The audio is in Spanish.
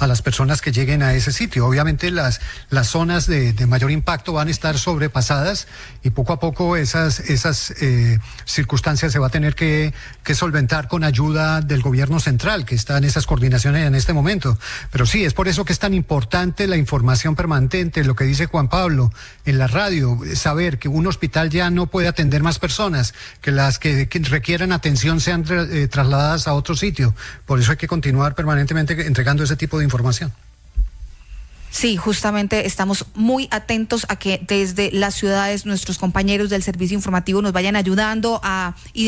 a las personas que lleguen a ese sitio. Obviamente las zonas de mayor impacto van a estar sobrepasadas y poco a poco esas circunstancias se va a tener que solventar con ayuda del gobierno central, que está en esas coordinaciones en este momento. Pero sí, es por eso que es tan importante la información permanente, lo que dice Juan Pablo en la radio, saber que un hospital ya no puede atender más personas, que las que requieran atención sean trasladadas a otro sitio. Por eso hay que continuar permanentemente entregando ese tipo de información. Sí, justamente estamos muy atentos a que desde las ciudades nuestros compañeros del servicio informativo nos vayan ayudando a